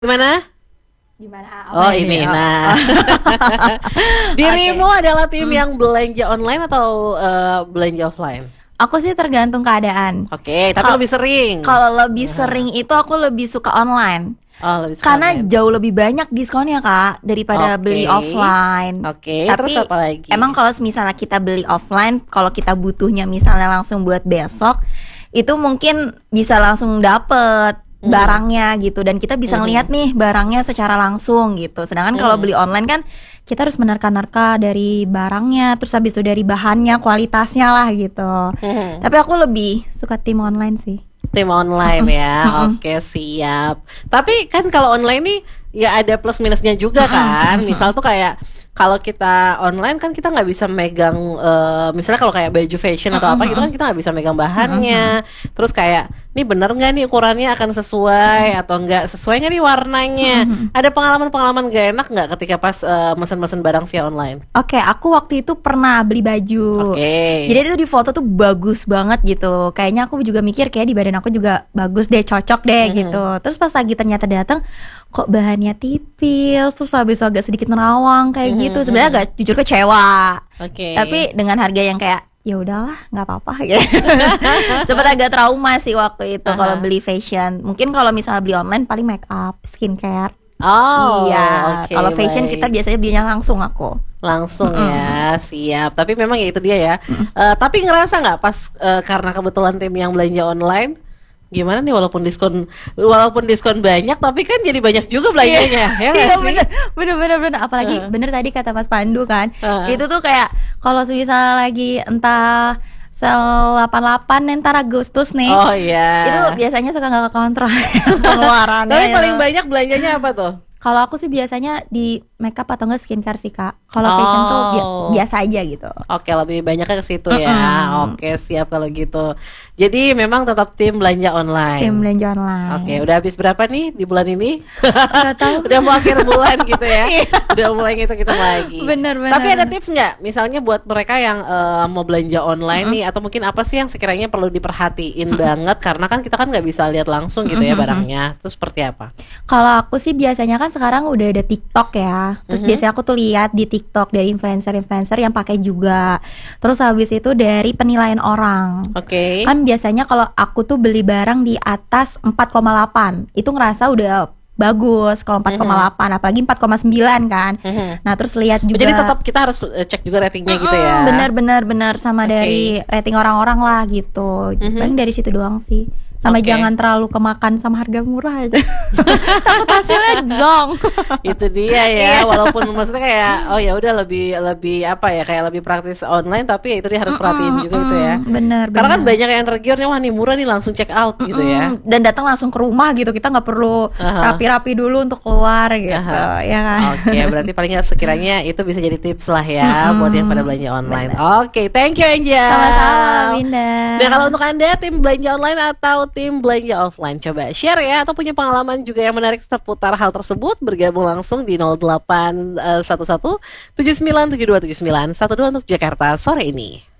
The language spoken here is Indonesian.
Gimana? Gimana? Oh ini, nah. Dirimu adalah tim yang belanja online atau belanja offline? Aku sih tergantung keadaan. Oke, tapi Kal- lebih sering. Kalau lebih sering itu aku lebih suka online. Oh, lebih suka Karena online. jauh lebih banyak diskonnya Kak daripada Oke. beli offline. Oke, Tapi terus apa lagi? emang kalau misalnya kita beli offline, kalau kita butuhnya misalnya langsung buat besok, itu mungkin bisa langsung dapet barangnya gitu, dan kita bisa ngeliat nih barangnya secara langsung gitu. Sedangkan kalau beli online kan kita harus menerka-nerka dari barangnya, terus habis itu dari bahannya, kualitasnya lah gitu. Tapi aku lebih suka tim online sih. Tim online ya. Oke, siap. Tapi kan kalau online nih ya ada plus minusnya juga kan. Misal tuh kayak kalau kita online kan kita nggak bisa megang misalnya kalau kayak baju fashion atau apa gitu kan kita nggak bisa megang bahannya. Terus kayak ini bener nggak nih ukurannya akan sesuai atau nggak sesuai nggak nih warnanya. Ada pengalaman-pengalaman gak enak nggak ketika pas mesen-mesen barang via online? Oke, aku waktu itu pernah beli baju. Oke. Jadi itu di foto tuh bagus banget gitu. Kayaknya aku juga mikir kayak di badan aku juga bagus deh, cocok deh gitu. Terus pas lagi ternyata datang, kok bahannya tipis, terus habis itu agak sedikit merawang kayak gitu. Sebenarnya agak jujur kecewa. Oke. Tapi dengan harga yang kayak ya udahlah, nggak apa-apa gitu. Sempat agak trauma sih waktu itu kalau beli fashion. Mungkin kalau misalnya beli online paling make up, skincare. Oh, Iya, oke, kalau fashion baik. kita biasanya belinya langsung aku. Langsung ya, siap. Tapi memang ya itu dia ya. Tapi ngerasa nggak pas karena kebetulan tim yang belanja online, gimana nih walaupun diskon banyak, tapi kan jadi banyak juga belanjanya, ya nggak Iya sih? bener. Apalagi bener tadi kata Mas Pandu kan, itu tuh kayak kalau misalnya lagi entah sel 88 nih, ntar Agustus nih, Oh iya. itu biasanya suka nggak kekontrol pengeluarannya. Tapi ya. paling banyak belanjanya apa tuh? Kalau aku sih biasanya di makeup atau enggak skincare sih Kak. Kalau fashion tuh biasa aja gitu. Oke, lebih banyaknya ke situ ya. Oke, siap kalau gitu. Jadi memang tetap tim belanja online. Tim belanja online. Oke, udah habis berapa nih di bulan ini? Nggak tahu. Udah mau akhir bulan gitu ya. Udah mulai ngitung-ngitung lagi. Bener. Tapi ada tips nggak? Misalnya buat mereka yang mau belanja online nih, atau mungkin apa sih yang sekiranya perlu diperhatiin banget? Karena kan kita kan nggak bisa lihat langsung gitu ya barangnya. Terus seperti apa? Kalau aku sih biasanya kan sekarang udah ada TikTok ya. Terus biasanya aku tuh lihat di TikTok dari influencer-influencer yang pakai juga. Terus habis itu dari penilaian orang. Oke. Kan biasanya kalau aku tuh beli barang di atas 4,8, itu ngerasa udah bagus kalau 4,8, apalagi 4,9 kan. Nah, terus lihat juga. Jadi tetap kita harus cek juga ratingnya gitu ya. Benar sama Oke. dari rating orang-orang lah gitu. Paling dari situ doang sih. Sama Oke. jangan terlalu kemakan sama harga murah aja. Takut hasilnya zong. Itu dia ya, walaupun maksudnya kayak oh ya udah lebih apa ya, kayak lebih praktis online, tapi ya itu dia harus perhatiin juga itu ya. Bener. Karena kan banyak yang tergiur nih, wah nih murah nih langsung check out gitu ya. Dan datang langsung ke rumah gitu, kita nggak perlu rapi-rapi dulu untuk keluar gitu, ya kan? Oke, berarti paling nggak sekiranya itu bisa jadi tips lah ya buat yang pada belanja online. Oke, thank you Angel. Sama-sama, Winda. Dan kalau untuk Anda tim belanja online atau tim belanja offline, coba share ya, atau punya pengalaman juga yang menarik seputar hal tersebut, bergabung langsung di 0811 797279 12 untuk Jakarta sore ini.